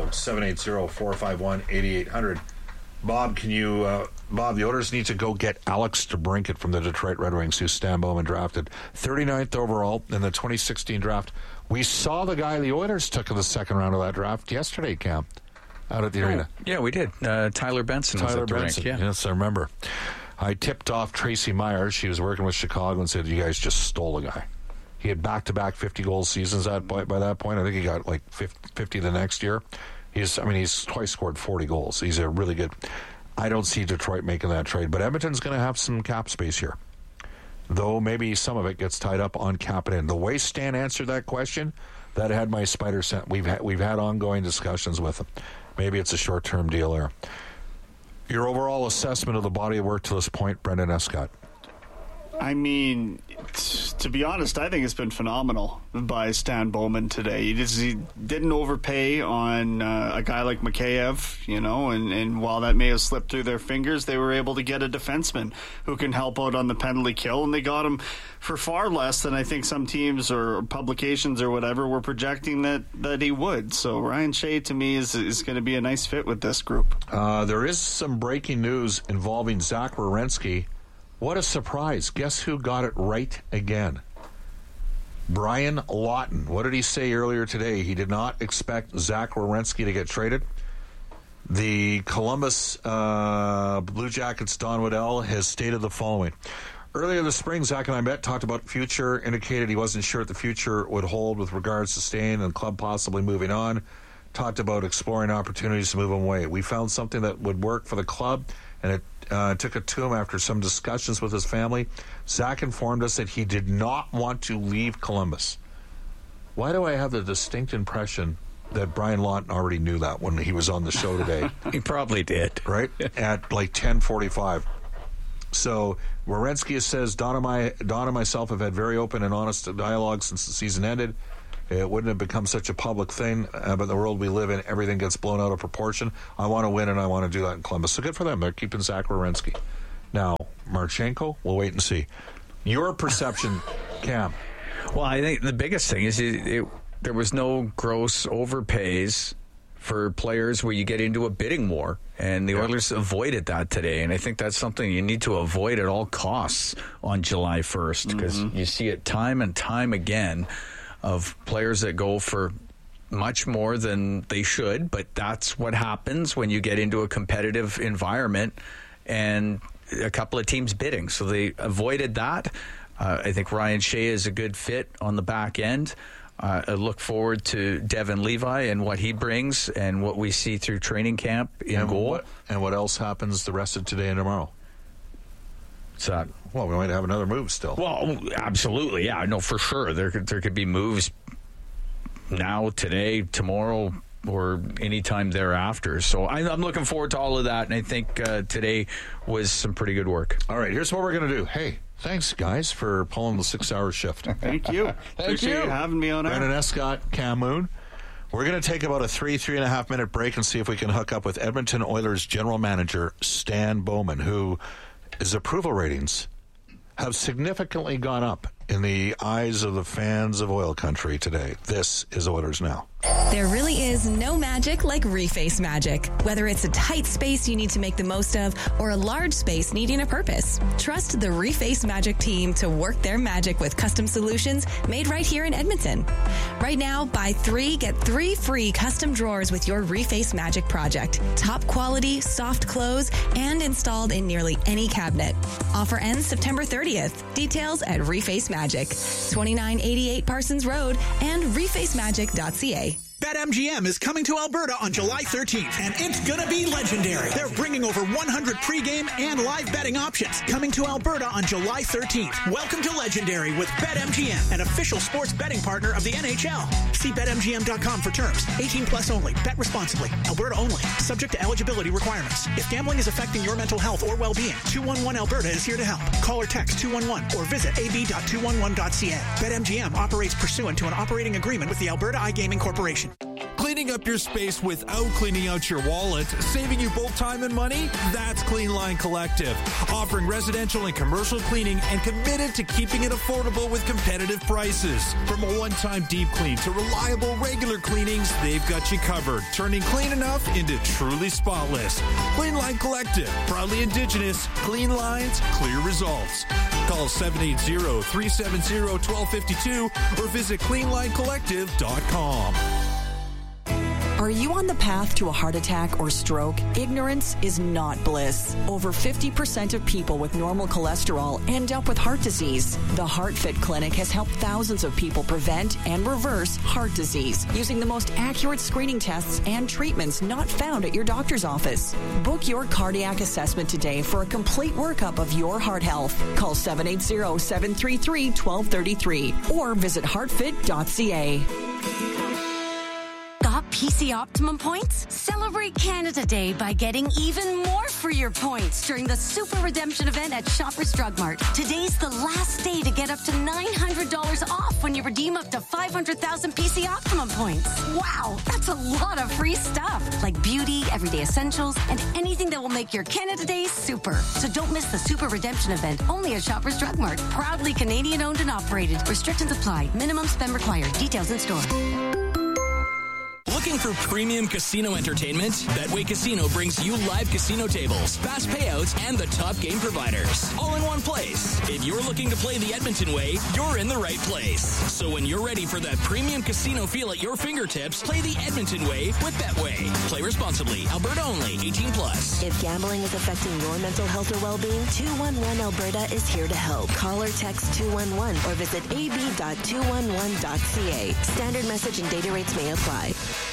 780-451-8800. Bob, the Oilers need to go get Alex DeBrincat from the Detroit Red Wings, who Stan Bowman drafted 39th overall in the 2016 draft. We saw the guy the Oilers took in the second round of that draft yesterday, Cam, out at the arena. Yeah, we did. Tyler Benson was at the rink. Yeah. Yes, I remember. I tipped off Tracy Myers. She was working with Chicago and said, you guys just stole the guy. He had back-to-back 50-goal seasons by that point. I think he got like 50 the next year. He's twice scored 40 goals. He's a really good... I don't see Detroit making that trade, but Edmonton's going to have some cap space here. Though maybe some of it gets tied up on Kapanen. The way Stan answered that question, that had my spider sense. We've had ongoing discussions with him. Maybe it's a short-term deal there. Your overall assessment of the body of work to this point, Brendan Escott? I mean, to be honest, I think it's been phenomenal by Stan Bowman today. He didn't overpay on a guy like Mikheyev, and while that may have slipped through their fingers, they were able to get a defenseman who can help out on the penalty kill, and they got him for far less than I think some teams or publications or whatever were projecting that he would. So Ryan Shea, to me, is going to be a nice fit with this group. There is some breaking news involving Zach Werenski. What a surprise. Guess who got it right again? Brian Lawton. What did he say earlier today? He did not expect Zach Werenski to get traded. The Columbus Blue Jackets' Don Waddell has stated the following. Earlier this spring, Zach and I talked about future, indicated he wasn't sure what the future would hold with regards to staying and the club possibly moving on. talked about exploring opportunities to move him away. We found something that would work for the club, and it took it to him after some discussions with his family. Zach informed us that he did not want to leave Columbus. Why do I have the distinct impression that Brian Lawton already knew that when he was on the show today? He probably did. Right? At like 10:45. So Werenski says, Don and myself have had very open and honest dialogue since the season ended. It wouldn't have become such a public thing, but in the world we live in, everything gets blown out of proportion. I want to win, and I want to do that in Columbus. So good for them. They're keeping Zach Werenski. Now, Marchenko, we'll wait and see. Your perception, Cam? Well, I think the biggest thing is there was no gross overpays for players where you get into a bidding war, and the Oilers avoided that today. And I think that's something you need to avoid at all costs on July 1st, because you see it time and time again of players that go for much more than they should, but that's what happens when you get into a competitive environment and a couple of teams bidding. So they avoided that. I think Ryan Shea is a good fit on the back end. I look forward to Devin Levi and what he brings and what we see through training camp in goal. What else happens the rest of today and tomorrow? What's that? Well, we might have another move still. Well, absolutely. Yeah, no, for sure. There could be moves now, today, tomorrow, or anytime thereafter. So I'm looking forward to all of that, and I think today was some pretty good work. All right, here's what we're going to do. Hey, thanks, guys, for pulling the 6-hour shift. Thank you. Appreciate you having me on air. Brandon Escott, Cam Moon. We're going to take about a 3.5 minute break and see if we can hook up with Edmonton Oilers general manager Stan Bowman, who his approval ratings have significantly gone up in the eyes of the fans of oil country today. This is Oilers Now. There really is no magic like Reface magic. Whether it's a tight space you need to make the most of or a large space needing a purpose, trust the Reface Magic team to work their magic with custom solutions made right here in Edmonton. Right now, buy 3, get 3 free custom drawers with your Reface Magic project. Top quality, soft close, and installed in nearly any cabinet. Offer ends September 30th. Details at Reface Magic, 2988 Parsons Road and refacemagic.ca. BetMGM is coming to Alberta on July 13th, and it's going to be legendary. They're bringing over 100 pregame and live betting options. Coming to Alberta on July 13th. Welcome to Legendary with BetMGM, an official sports betting partner of the NHL. See BetMGM.com for terms. 18 plus only. Bet responsibly. Alberta only. Subject to eligibility requirements. If gambling is affecting your mental health or well-being, 211 Alberta is here to help. Call or text 211 or visit ab.211.ca. BetMGM operates pursuant to an operating agreement with the Alberta iGaming Corporation. Cleaning up your space without cleaning out your wallet, saving you both time and money? That's Clean Line Collective, offering residential and commercial cleaning and committed to keeping it affordable with competitive prices. From a one-time deep clean to reliable regular cleanings, they've got you covered, turning clean enough into truly spotless. Clean Line Collective, proudly Indigenous, clean lines, clear results. Call 780-370-1252 or visit cleanlinecollective.com. Are you on the path to a heart attack or stroke? Ignorance is not bliss. Over 50% of people with normal cholesterol end up with heart disease. The HeartFit Clinic has helped thousands of people prevent and reverse heart disease using the most accurate screening tests and treatments not found at your doctor's office. Book your cardiac assessment today for a complete workup of your heart health. Call 780-733-1233 or visit heartfit.ca. Got PC Optimum points? Celebrate Canada Day by getting even more for your points during the Super Redemption event at Shoppers Drug Mart. Today's the last day to get up to $900 off when you redeem up to 500,000 PC Optimum points. Wow, that's a lot of free stuff, like beauty, everyday essentials, and anything that will make your Canada Day super. So don't miss the Super Redemption event only at Shoppers Drug Mart. Proudly Canadian owned and operated. Restrictions apply. Minimum spend required. Details in store. Looking for premium casino entertainment? Betway Casino brings you live casino tables, fast payouts, and the top game providers, all in one place. If you're looking to play the Edmonton way, you're in the right place. So when you're ready for that premium casino feel at your fingertips, play the Edmonton way with Betway. Play responsibly. Alberta only. 18 plus. If gambling is affecting your mental health or well-being, 211 Alberta is here to help. Call or text 211 or visit ab.211.ca. Standard message and data rates may apply.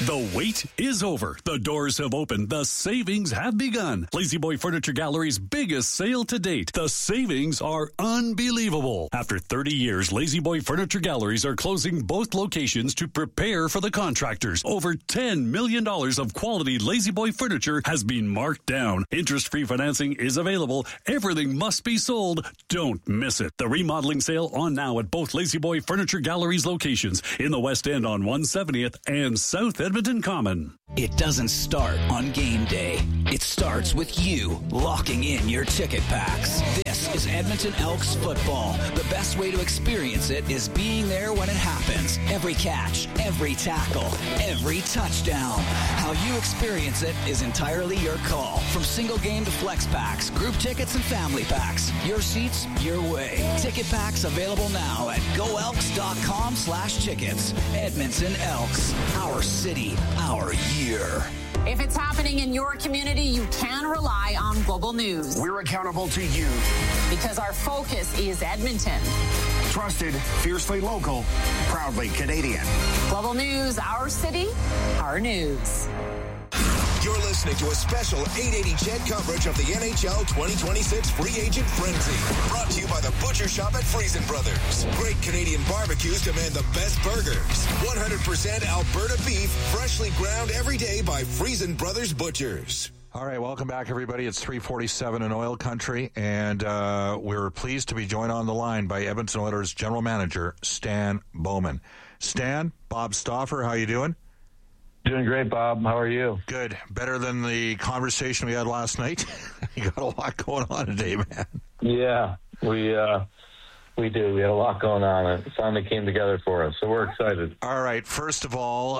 The wait is over. The doors have opened. The savings have begun. Lazy Boy Furniture Gallery's biggest sale to date. The savings are unbelievable. After 30 years, Lazy Boy Furniture Galleries are closing both locations to prepare for the contractors. Over $10 million of quality Lazy Boy furniture has been marked down. Interest-free financing is available. Everything must be sold. Don't miss it. The remodeling sale on now at both Lazy Boy Furniture Galleries locations in the West End on 170th and South Edmonton Common. It doesn't start on game day. It starts with you locking in your ticket packs. This is Edmonton Elks football. The best way to experience it is being there when it happens. Every catch, every tackle, every touchdown. How you experience it is entirely your call. From single game to flex packs, group tickets and family packs. Your seats, your way. Ticket packs available now at goelks.com/tickets. Edmonton Elks. Our city, our year. If it's happening in your community, you can rely on Global News. We're accountable to you. Because our focus is Edmonton. Trusted, fiercely local, proudly Canadian. Global News, our city, our news. You're listening to a special 880 CHED coverage of the NHL 2026 Free Agent Frenzy. Brought to you by the Butcher Shop at Friesen Brothers. Great Canadian barbecues demand the best burgers. 100% Alberta beef, freshly ground every day by Friesen Brothers Butchers. All right, welcome back, everybody. It's 3:47 in Oil Country, and we're pleased to be joined on the line by Edmonton Oilers General Manager Stan Bowman. Stan, Bob Stauffer, how you doing? Doing great, Bob. How are you? Good. Better than the conversation we had last night? You got a lot going on today, man. Yeah, we do. We had a lot going on. It finally came together for us, so we're excited. All right. First of all,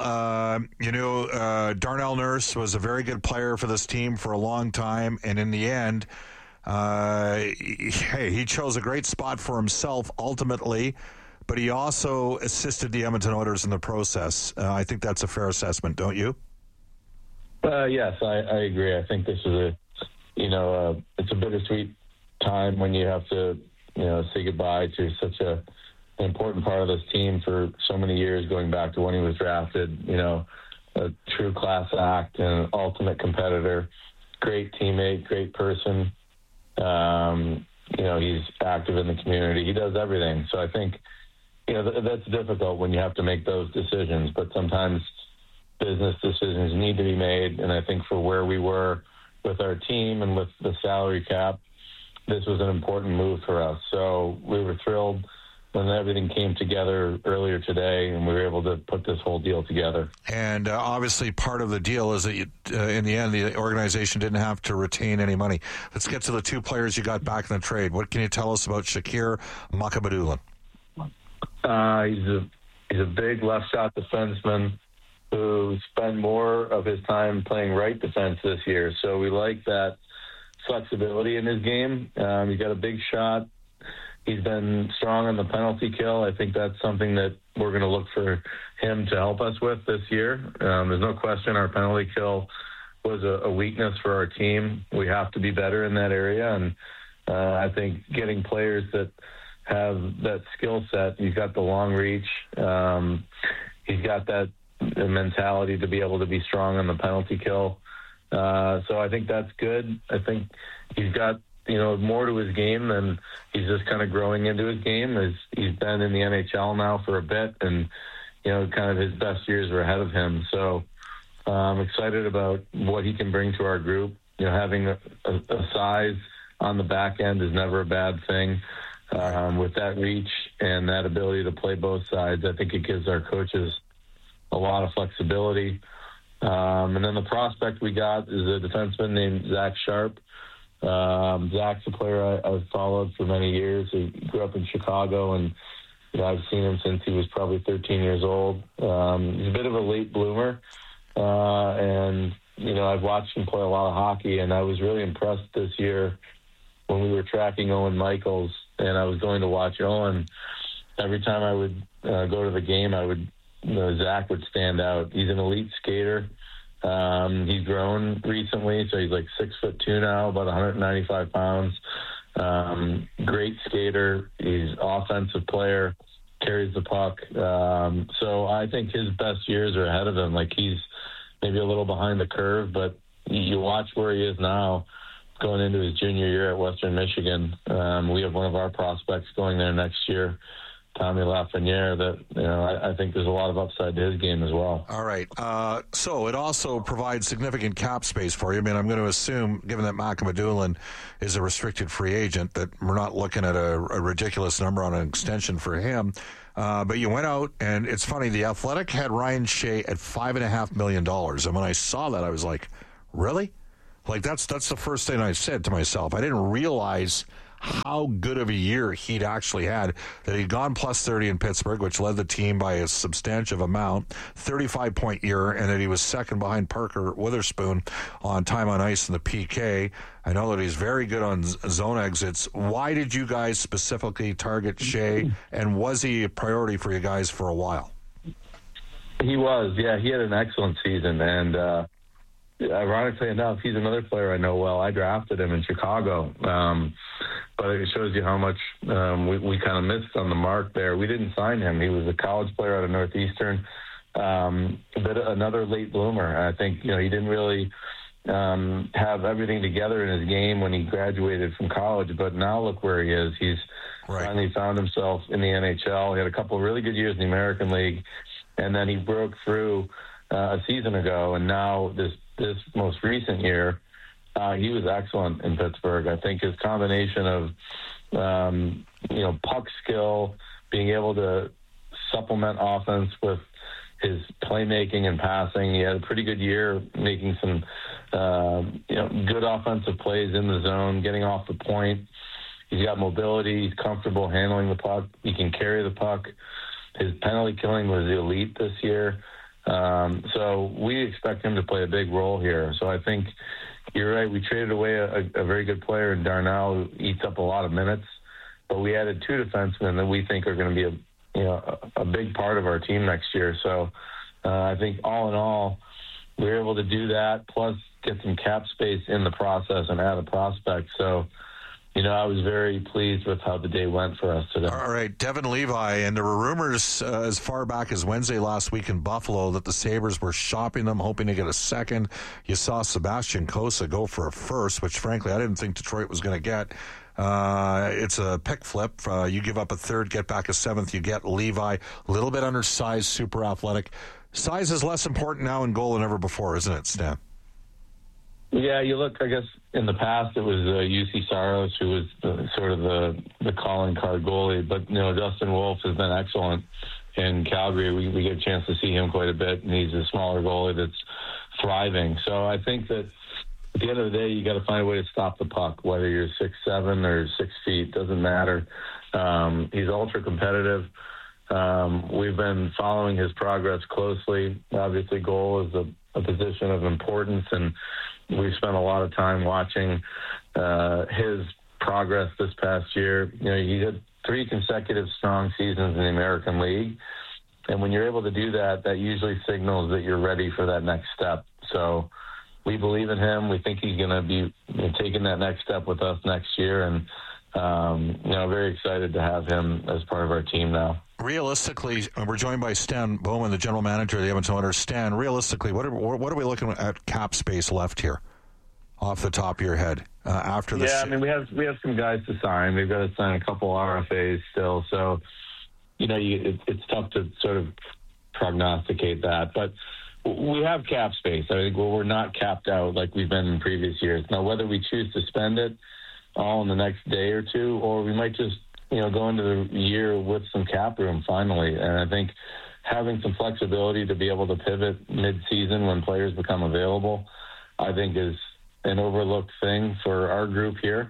Darnell Nurse was a very good player for this team for a long time, and in the end, he chose a great spot for himself ultimately, but he also assisted the Edmonton Oilers in the process. I think that's a fair assessment, don't you? Yes, I agree. I think this is it's a bittersweet time when you have to, say goodbye to such an important part of this team for so many years, going back to when he was drafted. A true class act and an ultimate competitor, great teammate, great person. He's active in the community. He does everything. So I think, that's difficult when you have to make those decisions, but sometimes business decisions need to be made. And I think for where we were with our team and with the salary cap, this was an important move for us. So we were thrilled when everything came together earlier today and we were able to put this whole deal together. And obviously part of the deal is that in the end, the organization didn't have to retain any money. Let's get to the two players you got back in the trade. What can you tell us about Shakir Mukhamadullin? He's a big left shot defenseman who spent more of his time playing right defense this year. So we like that flexibility in his game. He's got a big shot. He's been strong on the penalty kill. I think that's something that we're going to look for him to help us with this year. There's no question our penalty kill was a weakness for our team. We have to be better in that area. And I think getting players that have that skill set, he's got the long reach. He's got that mentality to be able to be strong on the penalty kill. So I think that's good. I think he's got, more to his game than he's just kind of growing into his game. He's been in the NHL now for a bit and, kind of his best years are ahead of him. So I'm excited about what he can bring to our group. Having a size on the back end is never a bad thing. With that reach and that ability to play both sides, I think it gives our coaches a lot of flexibility. And then the prospect we got is a defenseman named Zach Sharp. Zach's a player I've followed for many years. He grew up in Chicago, and I've seen him since he was probably 13 years old. He's a bit of a late bloomer, and I've watched him play a lot of hockey, and I was really impressed this year when we were tracking Owen Michaels, and I was going to watch Owen. Every time I would go to the game, Zach would stand out. He's an elite skater. He's grown recently, so he's like 6'2" now, about 195 pounds. Great skater. He's offensive player, carries the puck. So I think his best years are ahead of him. Like, he's maybe a little behind the curve, but you watch where he is now going into his junior year at Western Michigan. We have one of our prospects going there next year, Tommy Lafreniere, that I think there's a lot of upside to his game as well. All right. So it also provides significant cap space for you. I mean, I'm going to assume, given that Malcolm Adoulin is a restricted free agent, that we're not looking at a ridiculous number on an extension for him. But you went out, and it's funny, The Athletic had Ryan Shea at $5.5 million. And when I saw that, I was like, really? Like, that's the first thing I said to myself. I didn't realize how good of a year he'd actually had, that he'd gone plus 30 in Pittsburgh, which led the team by a substantive amount, 35-point year, and that he was second behind Parker Witherspoon on time on ice in the PK. I know that he's very good on zone exits. Why did you guys specifically target Shea, and was he a priority for you guys for a while? He was, yeah. He had an excellent season, and ironically enough, he's another player I know well. I drafted him in Chicago. But it shows you how much we kind of missed on the mark there. We didn't sign him. He was a college player out of Northeastern, but another late bloomer. I think, he didn't really have everything together in his game when he graduated from college, but now look where he is. He's finally found himself in the NHL. He had a couple of really good years in the American League, and then he broke through a season ago, and now this most recent year, he was excellent in Pittsburgh. I think his combination of, puck skill, being able to supplement offense with his playmaking and passing. He had a pretty good year making some, good offensive plays in the zone, getting off the point. He's got mobility. He's comfortable handling the puck. He can carry the puck. His penalty killing was elite this year. So we expect him to play a big role here. So I think you're right. We traded away a very good player in Darnell who eats up a lot of minutes, but we added two defensemen that we think are going to be a big part of our team next year. So I think all in all, we were able to do that, plus get some cap space in the process and add a prospect. So, I was very pleased with how the day went for us today. All right, Devin Levi, and there were rumors as far back as Wednesday last week in Buffalo that the Sabres were shopping them, hoping to get a second. You saw Sebastian Cossa go for a first, which frankly I didn't think Detroit was going to get. It's a pick flip. You give up a third, get back a seventh. You get Levi, a little bit undersized, super athletic. Size is less important now in goal than ever before, isn't it, Stan? Yeah, you look, I guess, in the past it was UC Saros who was the calling card goalie, but, Dustin Wolf has been excellent in Calgary. We get a chance to see him quite a bit, and he's a smaller goalie that's thriving. So I think that at the end of the day, you got to find a way to stop the puck, whether you're 6'7" or 6 feet, doesn't matter. He's ultra competitive. We've been following his progress closely. Obviously, goal is a position of importance, and we've spent a lot of time watching his progress this past year. He had 3 consecutive strong seasons in the American League, and when you're able to do that, that usually signals that you're ready for that next step. So we believe in him. We think he's going to be taking that next step with us next year, and very excited to have him as part of our team now. Realistically, we're joined by Stan Bowman, the general manager of the Edmonton Oilers. Stan, realistically, what are we looking at cap space left here, off the top of your head after this? Yeah, I mean we have some guys to sign. We've got to sign a couple RFAs still, so it's tough to sort of prognosticate that, but we have cap space. I think we're not capped out like we've been in previous years. Now, whether we choose to spend it all in the next day or two, or we might just go into the year with some cap room finally. And I think having some flexibility to be able to pivot mid-season when players become available, I think is an overlooked thing for our group here.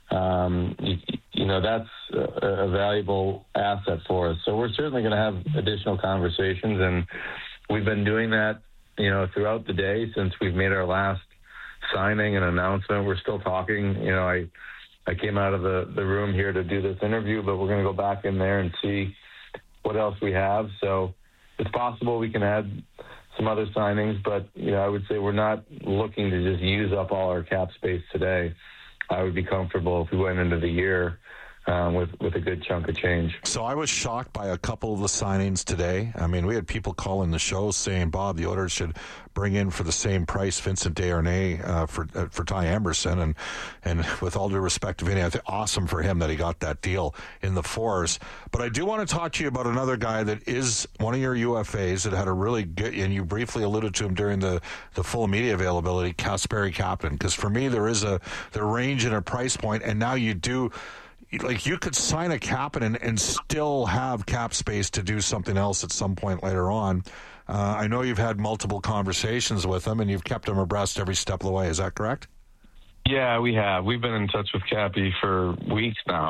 That's a valuable asset for us. So we're certainly going to have additional conversations, and we've been doing that, throughout the day since we've made our last signing and announcement. We're still talking. I came out of the room here to do this interview, but we're going to go back in there and see what else we have. So it's possible we can add some other signings, but, I would say we're not looking to just use up all our cap space today. I would be comfortable if we went into the year with a good chunk of change. So I was shocked by a couple of the signings today. I mean, we had people calling the show saying, Bob, the Oilers should bring in for the same price Vincent Desharnais for Ty Emberson. And with all due respect to Vinny, I think awesome for him that he got that deal in the fours. But I do want to talk to you about another guy that is one of your UFAs that had a really good, and you briefly alluded to him during the full media availability, Kasperi Kapanen. Because for me, there is the range and a price point, and now you do. Like, you could sign a Kapanen and still have cap space to do something else at some point later on. I know you've had multiple conversations with him, and you've kept him abreast every step of the way. Is that correct? Yeah, we have. We've been in touch with Cappy for weeks now.